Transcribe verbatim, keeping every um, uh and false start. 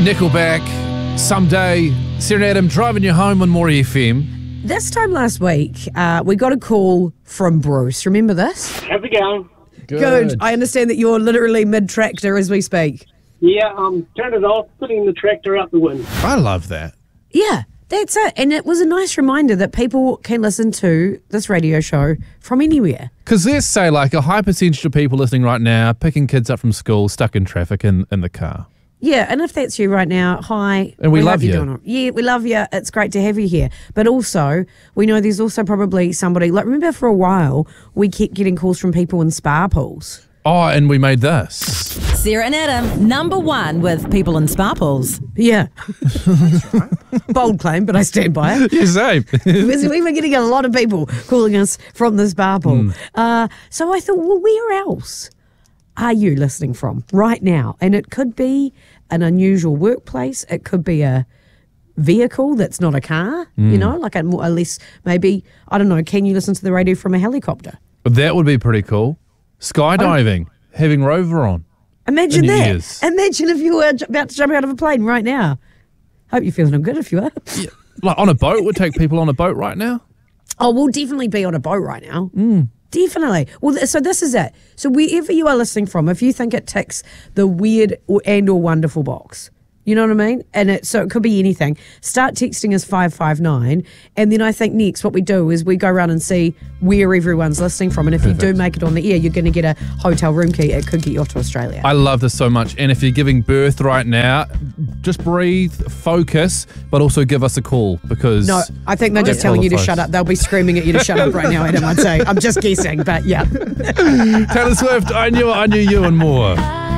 Nickelback, Someday. Sarah and Adam driving you home on More F M. This time last week, uh, we got a call from Bruce. Remember this? How's it going? Good. Good. I understand that you're literally mid-tractor as we speak. Yeah, um, turned it off, putting the tractor out the window. I love that. Yeah, that's it. And it was a nice reminder that people can listen to this radio show from anywhere. Because let's say like a high percentage of people listening right now, picking kids up from school, stuck in traffic in, in the car. Yeah, and if that's you right now, hi. And we love hope you. you're doing all- Yeah, we love you. It's great to have you here. But also, we know there's also probably somebody, like remember for a while, we kept getting calls from people in spa pools. Oh, and we made this. Sarah and Adam, number one with people in spa pools. Yeah. Bold claim, but I stand by it. Yeah, same. Because we were getting a lot of people calling us from the spa pool. Mm. Uh, so I thought, well, where else are you listening from right now? And it could be an unusual workplace. It could be a vehicle that's not a car, Mm. you know, like a more or less maybe, I don't know, can you listen to the radio from a helicopter? That would be pretty cool. Skydiving, having Rover on. Imagine In your that. ears. Imagine if you were j- about to jump out of a plane right now. Hope you're feeling good if you are. Like on a boat, would take people on a boat right now. Oh, we'll definitely be on a boat right now. Mm. Definitely. Well, th- so this is it. So wherever you are listening from, if you think it ticks the weird or, and or wonderful box, you know what I mean? And it, so it could be anything. Start texting us five five nine. And then I think next what we do is we go around and see where everyone's listening from. And if Perfect. you do make it on the air, you're going to get a hotel room key. It could get you off to Australia. I love this so much. And if you're giving birth right now, just breathe, focus, but also give us a call because... no, I think they're just Yeah. telling you to Telephone. shut up. They'll be screaming at you to shut up right now, Adam, I'd say. I'm just guessing, but yeah. Taylor Swift, I knew it, I knew you and more.